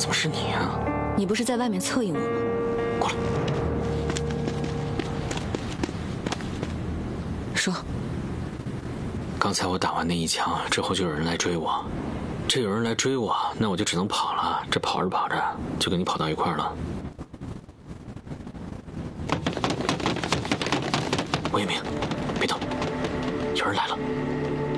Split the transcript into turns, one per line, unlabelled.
怎么是你啊？
你不是在外面策应我吗？
过来。
说。
刚才我打完那一枪之后，就有人来追我。这有人来追我，那我就只能跑了。这跑着跑着，就跟你跑到一块儿了。魏明，别动，有人来了。